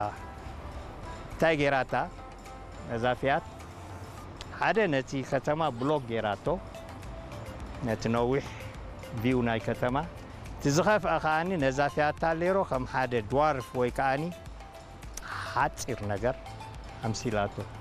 تاجراتا نزافيات حدا نتي كتما بلوك جيراتو نتنوح بيوناي كتما تزخف أخاني نزافيات تاليرو خم حدا دوارف ويكاني حتصير نجر أمثلاتو